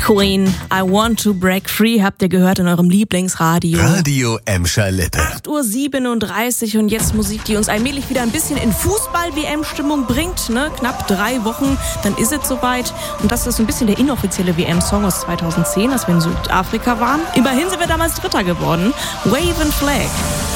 Queen, I Want to Break Free, habt ihr gehört in eurem Lieblingsradio. Radio Emscher Lippe. 8:37 Uhr und jetzt Musik, die uns allmählich wieder ein bisschen in Fußball-WM-Stimmung bringt. Ne? Knapp 3 Wochen, dann ist es soweit. Und das ist ein bisschen der inoffizielle WM-Song aus 2010, als wir in Südafrika waren. Immerhin sind wir damals Dritter geworden. Wave and Flag.